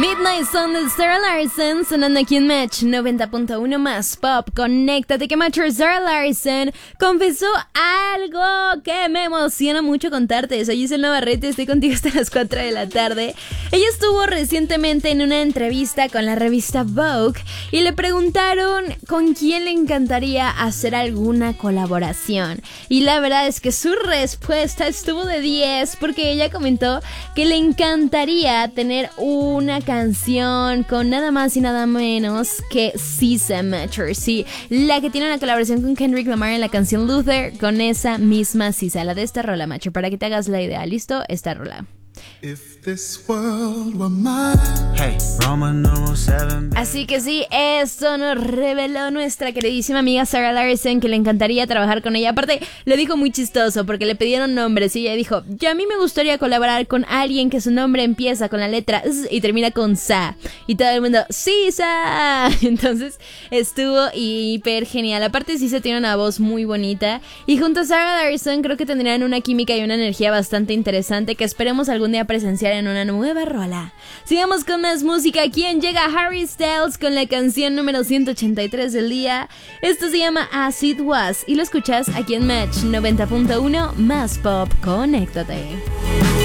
Midnight Sun de Sarah Larson sonando aquí en Match 90.1 más pop. Conéctate que Matcher Sarah Larson confesó algo que me emociona mucho contarte. Soy Giselle Navarrete, estoy contigo hasta las 4 de la tarde. Ella estuvo recientemente en una entrevista con la revista Vogue y le preguntaron con quién le encantaría hacer alguna colaboración. Y la verdad es que su respuesta estuvo de 10 porque ella comentó que le encantaría tener una canción con nada más y nada menos que SZA Matcher, sí, la que tiene una colaboración con Kendrick Lamar en la canción Luther, con esa misma SZA, la de esta rola, Matcher, para que te hagas la idea. ¿Listo? Esta rola. If this world were mine. Hey, Roman numeral 7. Así que sí, esto nos reveló nuestra queridísima amiga Sarah Larson, que le encantaría trabajar con ella. Aparte, lo dijo muy chistoso porque le pidieron nombres y ella dijo: ya a mí me gustaría colaborar con alguien que su nombre empieza con la letra S y termina con Sa. Y todo el mundo, ¡sí, Sa! Entonces estuvo hiper genial. Aparte, sí se tiene una voz muy bonita. Y junto a Sarah Larson creo que tendrían una química y una energía bastante interesante que esperemos algún día presenciar en una nueva rola. Sigamos con más música. ¿Quién llega? Harry Styles con la canción número 183 del día. Esto se llama As It Was y lo escuchas aquí en Match 90.1 más pop. Conéctate.